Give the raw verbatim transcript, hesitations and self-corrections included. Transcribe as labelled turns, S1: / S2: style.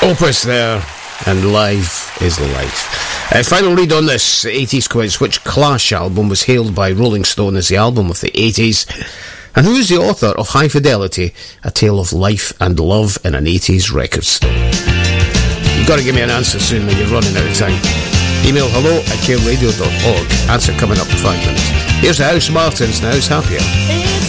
S1: Opus there, and life is life. Uh, final read on this eighties quiz. Which Clash album was hailed by Rolling Stone as the album of the eighties? And who is the author of High Fidelity, A Tale of Life and Love in an eighties Record Store? You've got to give me an answer soon when you're running out of time. Email hello at care radio dot org. Answer coming up in five minutes. Here's the House Martins and House Happier.